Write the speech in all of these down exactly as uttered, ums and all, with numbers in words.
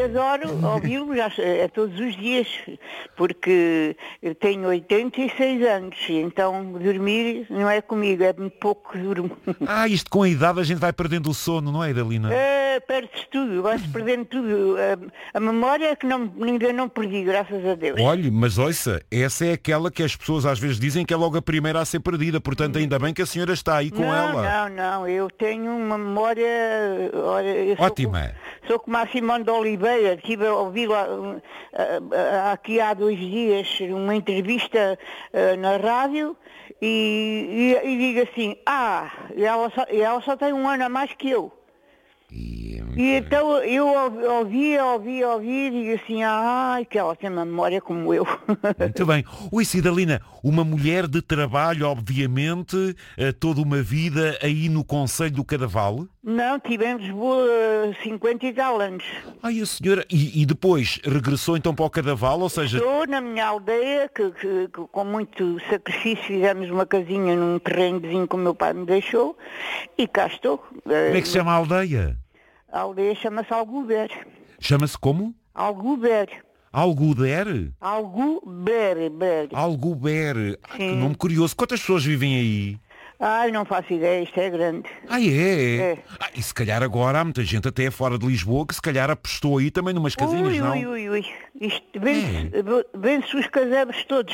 adoro ouvi-lo, já, é todos os dias, porque eu tenho oitenta e seis anos, então dormir não é comigo, é muito pouco que durmo. Ah, isto com a idade a gente vai perdendo o sono, não é, Idalina? É, perde-se tudo, vai-se perdendo tudo. A, a memória é que não, ainda não perdi, graças a Deus. Olhe, mas ouça, essa é aquela que as pessoas às vezes dizem que é logo a primeira a ser perdida, portanto ainda bem que a senhora está aí com não, ela. Não, não, eu tenho uma memória... Olha, eu sou Ótima. Com, sou como a Simone de Oliveira, estive a ouvi-la uh, uh, aqui há dois dias, uma entrevista uh, na rádio, e, e, e digo assim, ah, ela só, ela só tem um ano a mais que eu. E, E então eu ouvia, ouvia, ouvia e digo assim, ai, que ela tem uma memória como eu. Muito bem. Oi, Idalina, uma mulher de trabalho, obviamente, toda uma vida aí no Concelho do Cadaval? Não, tive em Lisboa cinquenta e tal anos. Ai, a senhora... E, e depois regressou então para o Cadaval, ou seja... Estou na minha aldeia, que, que, que com muito sacrifício fizemos uma casinha num terreno vizinho que o meu pai me deixou, e cá estou. Como é que se chama a aldeia? A aldeia chama-se Alguber. Chama-se como? Alguber. Alguder? Alguber, ber. Alguber. Ah, que nome curioso. Quantas pessoas vivem aí? Ai, não faço ideia, isto é grande. Ah, é? É. Ah, e se calhar agora há muita gente até fora de Lisboa que se calhar apostou aí também numas casinhas, ui, não? Ui, ui, ui. Isto vende-se é. vende-se os casebres todos.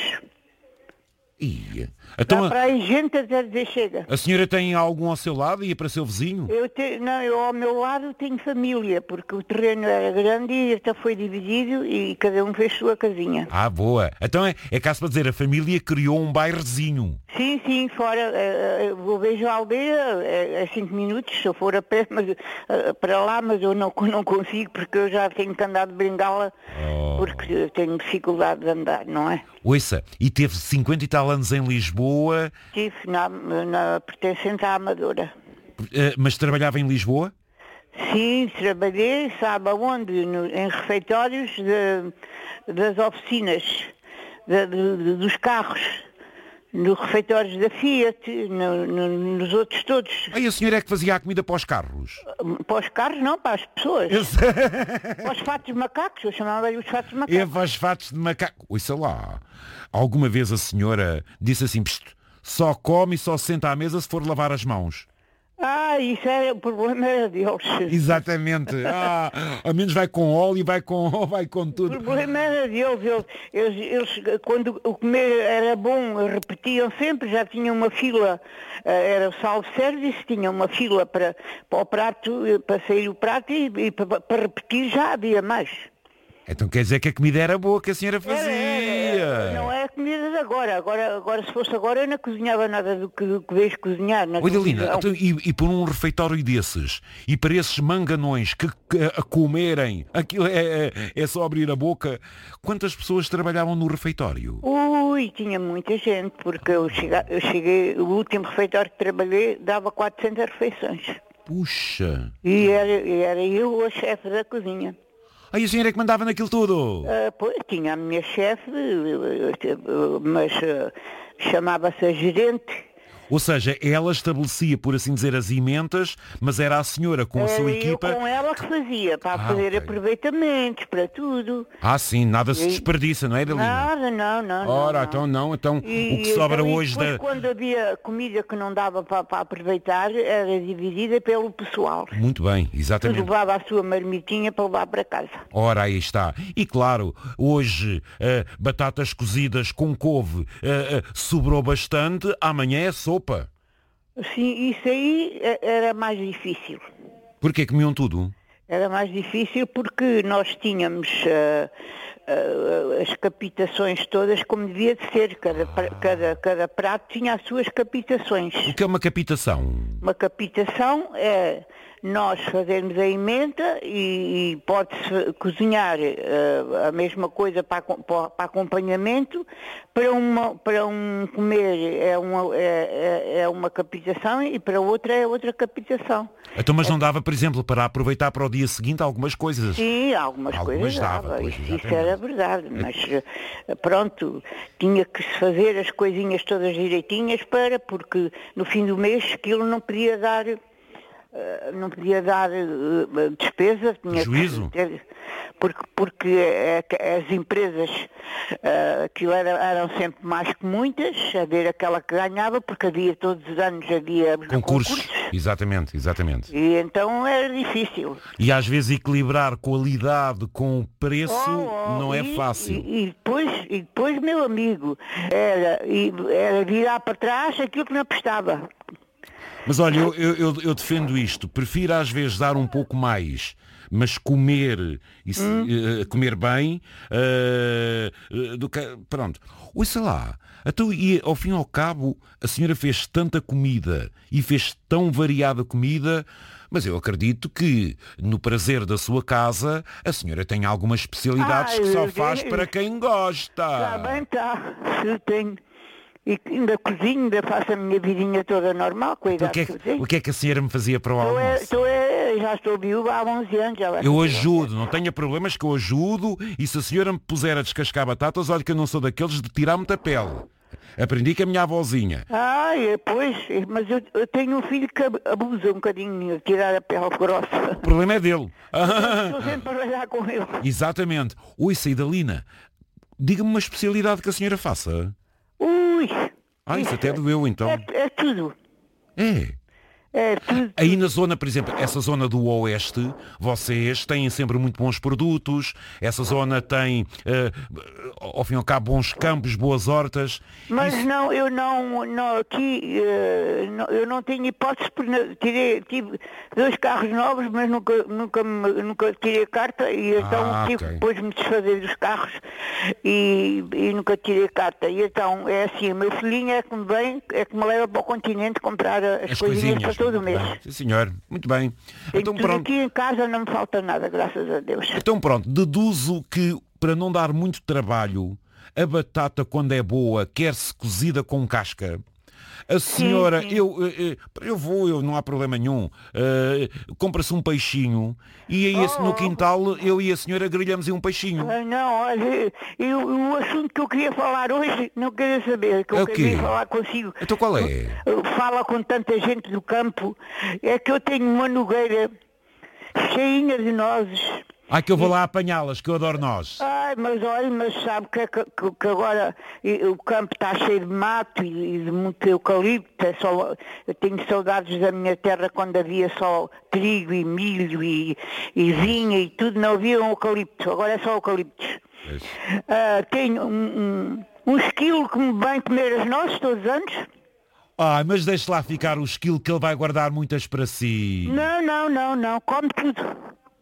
Ia. Então, Dá para aí gente até dizer chega. A senhora tem algum ao seu lado e ia para seu vizinho? Eu te, não, eu ao meu lado tenho família, porque o terreno era grande e até foi dividido e cada um fez sua casinha. Ah, boa. Então é, é caso para dizer, a família criou um bairrozinho. Sim, sim, fora, uh, eu vejo a aldeia, é, é cinco minutos, se eu for a pé mas, uh, para lá, mas eu não, não consigo porque eu já tenho que andar de bengala, oh. porque eu tenho dificuldade de andar, não é? Ouça, e teve cinquenta e tal anos em Lisboa? Estive na, na pertencente à Amadora. Uh, mas trabalhava em Lisboa? Sim, trabalhei, sabe aonde? No, em refeitórios de, das oficinas, de, de, de, dos carros, nos refeitórios da Fiat, no, no, nos outros todos. Aí a senhora é que fazia a comida para os carros? Para os carros não, para as pessoas. Para os fatos de macacos, eu chamava-lhe os fatos de macacos. É para os fatos de macaco. Ouça lá, alguma vez a senhora disse assim, só come e só senta à mesa se for lavar as mãos? Ah, isso é, o problema era deles. Exatamente. Ah, ao menos vai com óleo e vai com, vai com tudo. O problema era deles. Eles, eles, eles, quando o comer era bom, repetiam sempre, já tinham uma fila, era o self-service, tinham uma fila para, para o prato, para sair o prato e, e para, para repetir já havia mais. Então quer dizer que a comida era boa que a senhora fazia. Era, era, não é a comida de agora. agora. Agora, se fosse agora, eu não cozinhava nada do que, do que vejo cozinhar. Oi, Idalina, então, e, e por um refeitório desses, e para esses manganões que, que a comerem, aquilo é, é, é só abrir a boca, quantas pessoas trabalhavam no refeitório? Ui, tinha muita gente, porque eu cheguei, eu cheguei o último refeitório que trabalhei dava quatrocentas refeições. Puxa! E era, era eu a chefe da cozinha. Aí a senhora é que mandava naquilo tudo? Uh, pois, tinha a minha chefe, mas uh, chamava-se a gerente. Ou seja, ela estabelecia, por assim dizer, as emendas, mas era a senhora com a sua eu equipa... com ela que fazia, para ah, fazer okay. aproveitamentos, para tudo. Ah, sim, nada se desperdiça, não é, Idalina? Nada, não, não. Ora, não, então não, então e, o que sobra então, hoje depois, da... quando havia comida que não dava para, para aproveitar, era dividida pelo pessoal. Muito bem, exatamente. Que levava a sua marmitinha para levar para casa. Ora, aí está. E claro, hoje uh, batatas cozidas com couve uh, uh, sobrou bastante, amanhã é sopa. Sim, isso aí era mais difícil. Porquê comiam tudo? Era mais difícil porque nós tínhamos uh, uh, as capitações todas como devia de ser. Cada, ah. cada, cada prato tinha as suas capitações. O que é uma capitação? Uma capitação é nós fazermos a emenda e, e pode-se cozinhar uh, a mesma coisa para, para, para acompanhamento. Para, uma, para um comer é uma, é, é uma capitação e para outra é outra capitação. Então, mas não dava, por exemplo, para aproveitar para o dia seguinte algumas coisas? Sim, algumas, algumas coisas dava. dava. Pois, isso, isso era verdade, mas pronto, tinha que se fazer as coisinhas todas direitinhas para, porque no fim do mês aquilo não podia dar... uh, não podia dar uh, despesa, tinha Juízo? que ter, porque, porque é, é, as empresas uh, que eram, eram sempre mais que muitas, a ver aquela que ganhava, porque havia todos os anos havia Concursos. concursos. Exatamente, exatamente. E então era difícil. E às vezes equilibrar qualidade com o preço Oh, oh, não é e, fácil. E, e, depois, e depois, meu amigo, era, e, era virar para trás aquilo que não prestava. Mas olha, eu, eu, eu defendo isto. Prefiro às vezes dar um pouco mais, mas comer, e se- Hum. eh, comer bem, eh, eh, do que... Pronto. Ouça lá. Então, e ao fim e ao cabo, a senhora fez tanta comida e fez tão variada comida, mas eu acredito que no prazer da sua casa a senhora tem algumas especialidades Ai, que só meu faz Deus. para quem gosta. Está bem, está. Eu tenho. E ainda cozinho, ainda faço a minha vidinha toda normal, com a Então, o, idade que é, que eu que- tenho. o que é que a senhora me fazia para o Estou é- almoço? estou é- já estou viúva há onze anos. Já vai Eu fazer ajudo, não tenha problemas que eu ajudo, e se a senhora me puser a descascar batatas, olha que eu não sou daqueles de tirar muita pele. Aprendi com a minha avózinha. Ai, é, pois, é, mas eu, eu tenho um filho que ab- abusa um bocadinho de tirar a pele grossa. O problema é dele. Estou sempre a trabalhar com ele. Exatamente. Ouça, Idalina, diga-me uma especialidade que a senhora faça. Ui! Ah, isso até doeu então. É, é tudo. É. É tudo. Aí na zona, por exemplo, essa zona do Oeste, vocês têm sempre muito bons produtos, essa zona tem, eh, ao fim e ao cabo, bons campos, boas hortas. Mas Isso- não, eu não, não aqui, eh, não- eu não tenho hipótese, porque não- tirei, tive dois carros novos, mas nunca, nunca, me- nunca tirei carta, e então Ah, tive ok. que depois me desfazer dos carros e, e nunca tirei carta. E então é assim, o meu filhinho é que me vem, é que me leva para o continente comprar as, As coisinhas para todo o Muito mês. bem. Sim, senhor. Muito bem. Tenho Então tudo pronto. aqui em casa, não me falta nada, graças a Deus. Então pronto, deduzo que para não dar muito trabalho, a batata quando é boa, quer-se cozida com casca. A senhora, sim. Eu, eh, eh, eu vou, eu, não há problema nenhum. Eh, compra-se um peixinho e aí esse- Oh, no oh. quintal eu e a senhora grelhamos aí um peixinho. Ah, não, olha, eu, o assunto que eu queria falar hoje, não queria saber, que É eu o quê? queria falar consigo. Então qual é? Fala com tanta gente do campo, é que eu tenho uma nogueira cheinha de nozes. Ai que eu vou lá apanhá-las, que eu adoro nós. Ai, mas olha, mas sabe que, que, que agora e, o campo está cheio de mato e, e de muito eucalipto. É só, eu tenho saudades da minha terra quando havia só trigo e milho e, e vinha e tudo, não havia um eucalipto, agora é só eucaliptos. Pois. Ah, tenho um, um, um esquilo que me vem comer as nozes todos os anos. Ai, mas deixe lá ficar o esquilo que ele vai guardar muitas para si. Não, não, não, não, come tudo.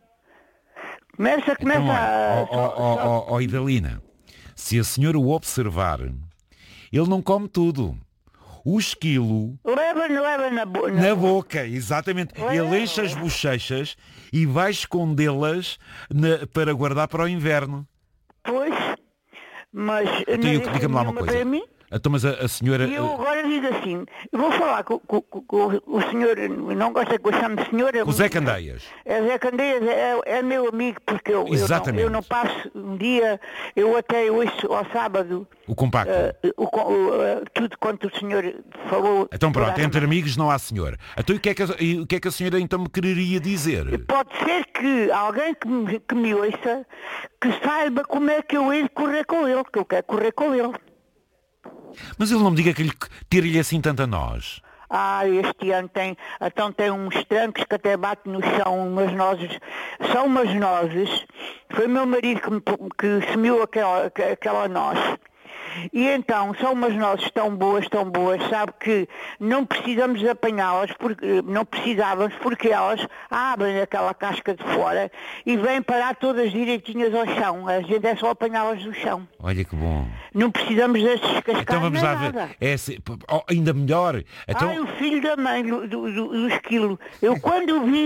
Começa, começa Então, a... olha, ó, ó, ó, ó, ó, Idalina, se a senhora o observar, ele não come tudo. O esquilo Leva, leva na boca. na boca, exatamente. Ué, Ele enche as bochechas e vai escondê-las na- para guardar para o inverno. Pois, mas Então, não eu- deixa diga-me lá uma nenhuma coisa. para mim. Então, mas a, a senhora... E eu agora digo assim, eu vou falar com, com- com- com o senhor, não gosta que eu chame de senhor. O Zé Candeias. É Zé Candeias, é, é meu amigo, porque eu, eu, não, Exatamente. eu não passo um dia, eu até hoje, ao sábado, O compacto. eh, o, o, eh, tudo quanto o senhor falou... Então pronto, toda a entre amigos não há senhor. Então e o que é que a, e o que é que a senhora então me quereria dizer? Pode ser que alguém que me, que me ouça, que saiba como é que eu hei de correr com ele, que eu quero correr com ele. Mas ele não me diga que lhe tira-lhe assim tanto a nós. Ah, este ano tem, então tem uns trancos que até bate no chão, umas nozes, são umas nozes. Foi meu marido que, me, que semeou aquela, aquela noz. E então, são umas nozes tão boas, tão boas, sabe que não precisamos de apanhá-las, porque, não precisávamos, porque elas abrem aquela casca de fora e vêm parar todas direitinhas ao chão. A gente é só apanhá-las do chão. Olha que bom. Não precisamos das descascar Então vamos nem lá ver. nada. É, se- oh, ainda melhor. Então, Ai, o filho da mãe do, do, do, do esquilo. Eu quando o vi,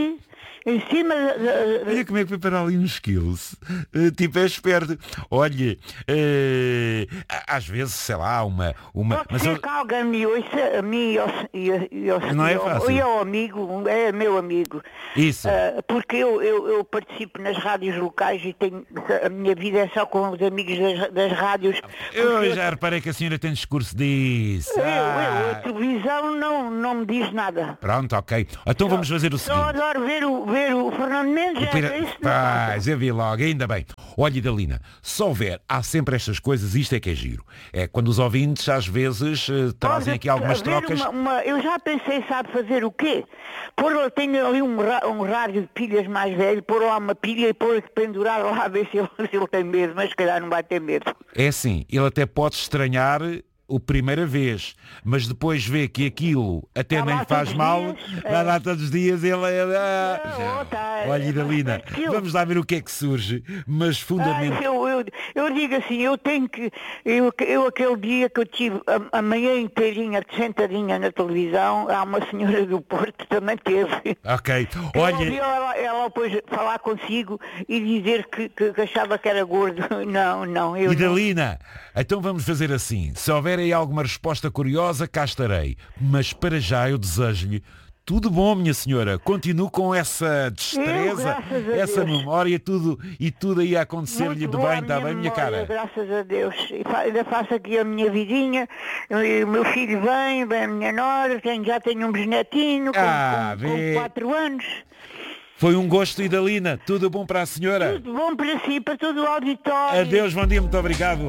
Em cima da... Olha como é que foi para ali uns quilos. Uh, tipo, é esperto. Olha, uh, às vezes, sei lá, uma... uma Pode mas ser eu... que alguém me ouça, a mim e ao, e, ao- e, ao- Não é e ao- fácil. e ao amigo, é meu amigo. Isso. Ah, porque eu, eu, eu participo nas rádios locais e tenho, a minha vida é só com os amigos das, das rádios. Eu já reparei que a senhora tem discurso disso. Eu, eu, Ah. a televisão não, não me diz nada. Pronto, ok. Então vamos fazer o Só seguinte. adoro ver o, ver o Fernando Mendes, é, Pira- isso não passa. Paz, eu vi logo, ainda bem. Olha, Idalina, se houver, há sempre estas coisas, isto é que é giro. É quando os ouvintes às vezes eh, trazem aqui algumas Pode haver trocas. uma- uma- eu já pensei, sabe fazer o quê? Pôr, eu tenho ali um, ra- um rádio de pilhas mais velho, pôr lá uma pilha e pôr pendurar lá a ver se ele, se ele tem medo, mas se calhar não vai ter medo. É assim, ele até pode estranhar a primeira vez, mas depois vê que aquilo até Está nem lá lhe faz todos os mal, dias, vai é. lá todos os dias, ele é... ah. Ah, oh, tá, Olha, é, Idalina, mas eu- vamos lá ver o que é que surge, mas Ai, fundamentalmente... eu, eu, eu digo assim, eu tenho que, eu, eu aquele dia que eu tive a, a manhã inteirinha sentadinha na televisão, há uma senhora do Porto que também teve. Ok, Eu olha... ouvi ela, ela depois falar consigo e dizer que, que, que achava que era gordo. Não, não, eu não. Idalina, então vamos fazer assim. Se houver aí alguma resposta curiosa, cá estarei. Mas para já eu desejo-lhe tudo bom, minha senhora. Continuo com essa destreza, graças a essa Deus. memória, tudo e tudo aí a acontecer-lhe de Muito boa bem, a está bem, minha memória, cara? graças a Deus. E fa- ainda faço aqui a minha vidinha, e o meu filho vem, vem a minha nora, tenho- já tenho um bisnetinho com, Ah, com, com vê. quatro anos. Foi um gosto, Idalina. Tudo bom para a senhora? Tudo bom para si, para todo o auditório. Adeus, bom dia, muito obrigado.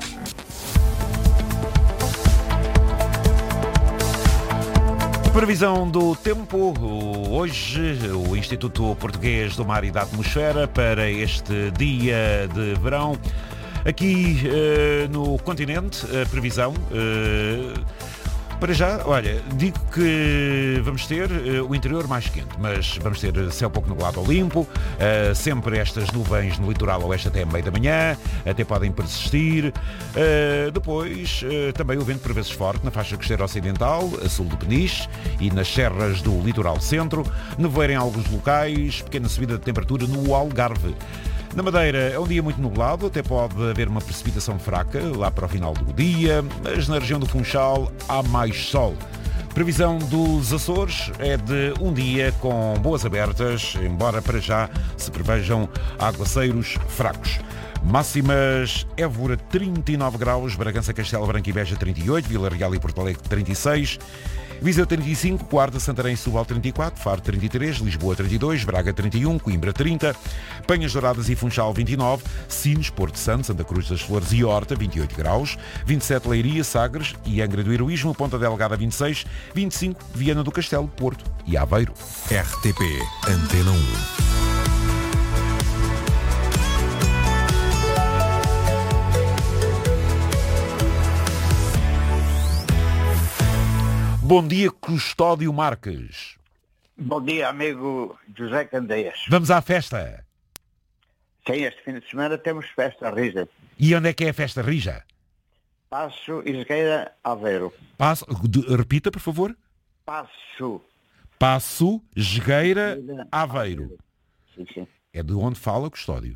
Previsão do tempo. Hoje, o Instituto Português do Mar e da Atmosfera para este dia de verão. Aqui eh, no continente, a previsão... eh, Para já, olha, digo que vamos ter uh, o interior mais quente, mas vamos ter céu pouco nublado ou limpo, uh, sempre estas nuvens no litoral oeste até meio da manhã, até podem persistir. Uh, depois, uh, também o vento por vezes forte na faixa costeira ocidental, a sul do Peniche e nas serras do litoral centro. Nevoeiro em alguns locais, pequena subida de temperatura no Algarve. Na Madeira é um dia muito nublado, até pode haver uma precipitação fraca lá para o final do dia, mas na região do Funchal há mais sol. Previsão dos Açores é de um dia com boas abertas, embora para já se prevejam aguaceiros fracos. Máximas: Évora trinta e nove graus, Bragança, Castelo Branco e Beja trinta e oito, Vila Real e Porto Alegre trinta e seis, Viseu trinta e cinco, Guarda, Santarém e Setúbal trinta e quatro, Faro trinta e três, Lisboa trinta e dois, Braga trinta e um, Coimbra trinta, Penhas Douradas e Funchal vinte e nove, Sines, Porto Santo, Santa Cruz das Flores e Horta vinte e oito graus, vinte e sete Leiria, Sagres e Angra do Heroísmo, Ponta Delgada vinte e seis, vinte e cinco Viana do Castelo, Porto e Aveiro. R T P Antena um. Bom dia, Custódio Marques. Bom dia, amigo José Candeias. Vamos à festa. Sim, este fim de semana temos festa rija. E onde é que é a festa rija? Passo Isgueira Aveiro. Passo, de- repita, por favor. Passo. Passo, Jogueira, Aveiro. Sim, sim. É de onde fala, Custódio?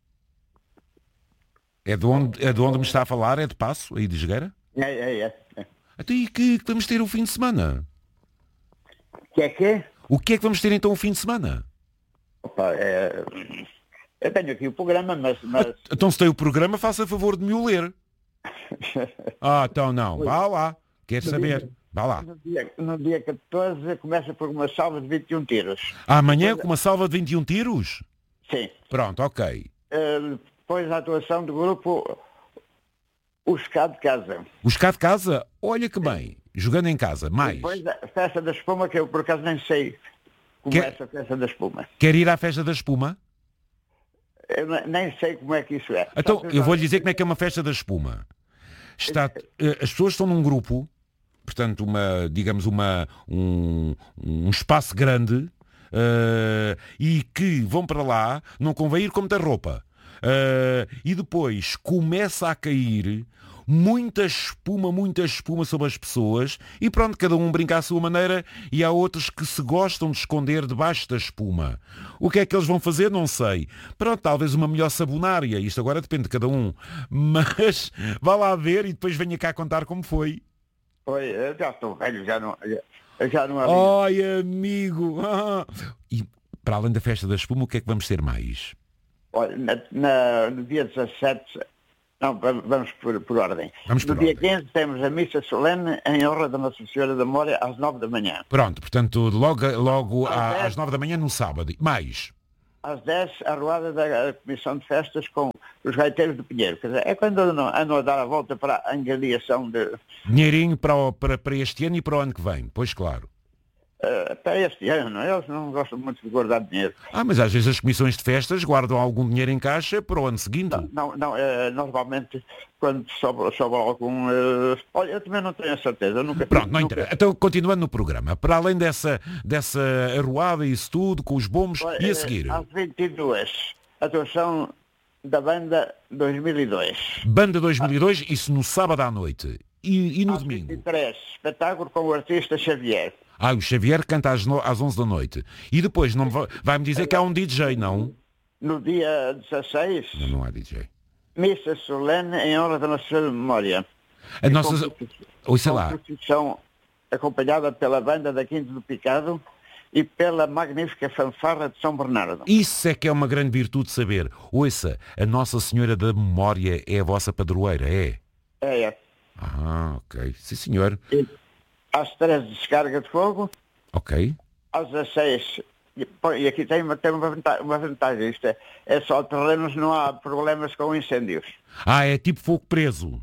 É de onde, é de onde me está a falar? É de Passo, aí de Jogueira? É, é, é. é. Então, e que, que vamos ter o fim de semana? Que é que? O que é que vamos ter então o fim de semana? Opa, é... Eu tenho aqui o programa, mas... mas... Então se tem o programa, faça favor de me o ler. Ah, então não. Vá lá. Quero saber. Vá lá. No dia, no dia catorze começa por uma salva de vinte e um tiros. Amanhã com uma salva de vinte e um tiros? Sim. Pronto, ok. Uh, depois a atuação do grupo Os Cá de Casa. Os cá de casa, olha que bem. Jogando em casa. Mais. Depois a festa da espuma, que eu por acaso nem sei como Que- é essa festa da espuma. Quer ir à festa da espuma? Eu ne- nem sei como é que isso é. Então, Só que eu vou lhe dizer como é que é uma festa da espuma. Está, eh, as pessoas estão num grupo, portanto, uma, digamos, uma, um, um espaço grande, eh, e que vão para lá, não convém ir com muita roupa. Eh, e depois começa a cair muita espuma, muita espuma sobre as pessoas e pronto, cada um brinca à sua maneira e há outros que se gostam de esconder debaixo da espuma. O que é que eles vão fazer? Não sei. Pronto, talvez uma melhor sabonária, isto agora depende de cada um. Mas vá lá ver e depois venha cá contar como foi. Oi, eu já estou velho, já não, eu já não Ai, amigo! Ah. E para além da festa da espuma, o que é que vamos ter mais? Olha, na, na, no dia dezassete, não, vamos por, por ordem. Vamos por no dia ordem. quinze temos a missa solene em honra da Nossa Senhora da Memória às nove da manhã. Pronto, portanto, logo, logo Às à- dez. às nove da manhã no sábado. Mais? Às dez, a arruada da Comissão de Festas com os gaiteiros do Pinheiro. Quer dizer, é quando andam, andam a dar a volta para a angariação de, Dinheirinho para, o- para, para este ano e para o ano que vem. Pois claro. uh, para este ano, não é? Eles não gostam muito de guardar dinheiro. Ah, mas às vezes as comissões de festas guardam algum dinheiro em caixa para o ano seguinte. Não, não, não eh, normalmente quando sobra, sobra algum... eh, olha, eu também não tenho a certeza. Eu nunca, Pronto, não nunca- interessa. Então, continuando no programa, para além dessa, dessa arruada e isso tudo, com os bombos, Olha, e a eh, seguir? Às vinte e duas, atuação da banda dois mil e dois. Banda dois mil e dois, isso no sábado à noite. E, e no Às vinte e domingo? três, espetáculo com o artista Xavier. Ah, o Xavier canta às, no, às onze da noite. E depois não vai- vai-me dizer que há um D J, não? No dia dezasseis, Não, não há D J. missa solene em honra da Nossa Senhora da Memória. A nossa... Ouça Com lá. procissão acompanhada pela banda da Quinta do Picado e pela magnífica fanfarra de São Bernardo. Isso é que é uma grande virtude de saber. Ouça, a Nossa Senhora da Memória é a vossa padroeira, é? É, é. Ah, ok. Sim, senhor. E às treze, descarga de fogo. Ok. Às dezasseis, e pô, e aqui tem, uma, tem uma, vantagem, uma vantagem, isto é, é só terrenos, não há problemas com incêndios. Ah, é tipo fogo preso.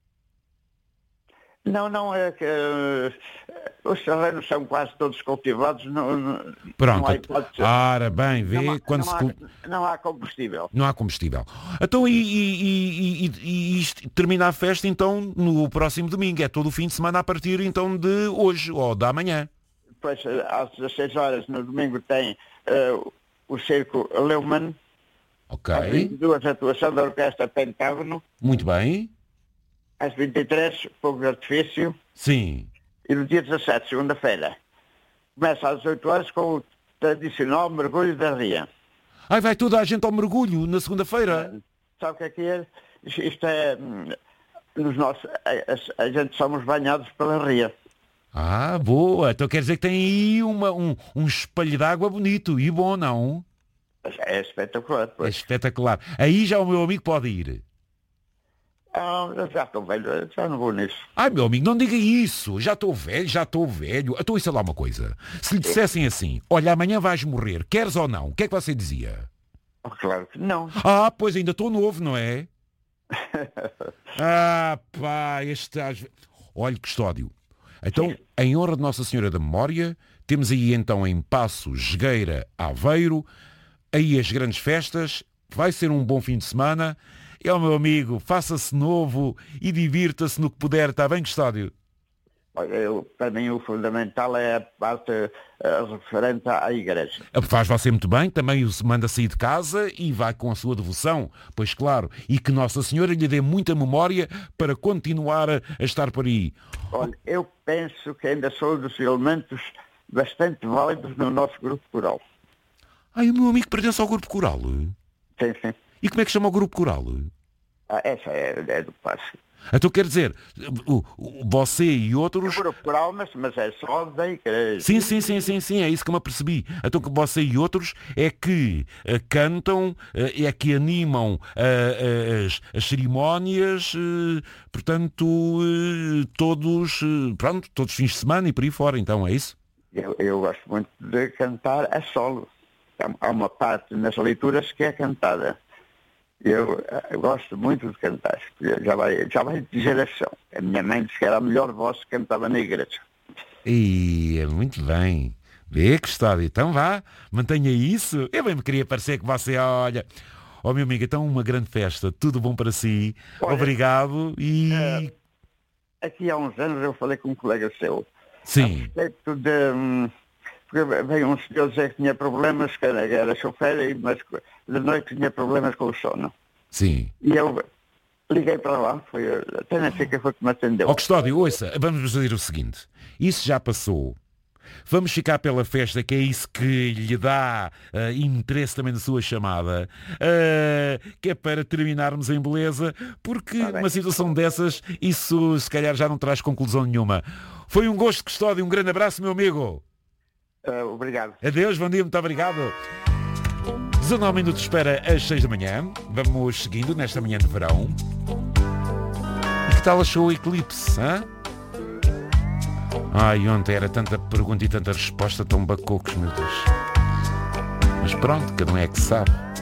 Não, não, é que eh, os terrenos são quase todos cultivados, não, não, Pronto. não há hipótese. Ora bem, vê não, há, quando não, se... há, cul- não há combustível. Não há combustível. Então, e, e- e- e- e isto termina a festa, então, no próximo domingo. É todo o fim de semana a partir, então, de hoje, ou da manhã. Depois, eh, às dezasseis horas, no domingo, tem eh, o Circo Leumann. Às vinte e Ok. duas, a atuação da Orquestra Pentágono. Muito bem. Às vinte e três, fogo de artifício. Sim. E no dia dezassete, segunda-feira, começa às oito horas com o tradicional mergulho da ria. Ai, vai toda a gente ao mergulho na segunda-feira. Sabe o que é que é? Isto é... hum, Nos nossos, a, a- a gente somos banhados pela ria. Ah, boa. Então quer dizer que tem aí uma, um, um espelho de água bonito e bom, não? É espetacular. É Pois. espetacular. Aí já o meu amigo pode ir. Ah, eu já estou velho, eu já não vou nisso. Ai, meu amigo, não diga isso. Já estou velho, já estou velho. Então isso é lá uma coisa. Se lhe dissessem assim, olha, amanhã vais morrer, queres ou não? O que é que você dizia? Oh, claro que não. Ah, pois ainda estou novo, não é? Ah, pá, este... às ve- Olha, Custódio. Então, em honra de Nossa Senhora da Memória, temos aí então em Paços, Jogueira, Aveiro, aí as grandes festas, vai ser um bom fim de semana. É o meu amigo, faça-se novo e divirta-se no que puder, está bem, Custódio? Olha, eu, para mim o fundamental é a parte eh, referente à, à igreja. Faz você muito bem, também o manda sair de casa e vai com a sua devoção, pois claro, e que Nossa Senhora lhe dê muita memória para continuar a, a estar por aí. Olha, eu penso que ainda sou dos elementos bastante válidos no nosso grupo coral. Ai, o meu amigo pertence ao grupo coral. Sim, sim. E como é que chama o grupo coral? Ah, essa é, é do passo. Então quer dizer, o, o- você e É outros... grupo coral, mas, mas é só da igreja. Sim, sim, sim, sim, sim, é isso que eu me apercebi. Então que você e outros é que eh, cantam, eh, é que animam eh, eh, as, as cerimónias, eh, portanto, eh, todos, eh, pronto, todos os fins de semana e por aí fora, então é isso? Eu, eu gosto muito de cantar a solo. Há- Há uma parte nas leituras que é cantada. Eu, eh, gosto muito de cantar. Já vai, já vai de geração. A minha mãe disse que era a melhor voz que cantava na igreja. E é muito bem. Vê que história. Então vá, mantenha isso. Eu bem me queria parecer que você, olha... Ó meu amigo, então uma grande festa. Tudo bom para si. Olha, Obrigado e... eh, Aqui há uns anos eu falei com um colega seu. Sim. Respeito de... hum, Porque veio um senhor dizer que tinha problemas, que era, era chofer, e- mas de noite tinha problemas com o sono. Sim. E eu Liguei para lá, foi, até nem sei quem foi que me atendeu. Ó Custódio, ouça, vamos fazer o seguinte. Isso já passou. Vamos ficar pela festa, que é isso que lhe dá uh, interesse também na sua chamada, uh, que é para terminarmos em beleza, porque Tá bem. uma situação dessas, isso se calhar já não traz conclusão nenhuma. Foi um gosto, Custódio, um grande abraço, meu amigo. Uh, obrigado. Adeus, bom dia, muito obrigado. dezanove minutos espera às seis da manhã. Vamos seguindo nesta manhã de verão. E que tal achou o eclipse, hã? Ai, ontem era tanta pergunta e tanta resposta, tão bacocos, meu Deus. Mas pronto, cada um é que sabe.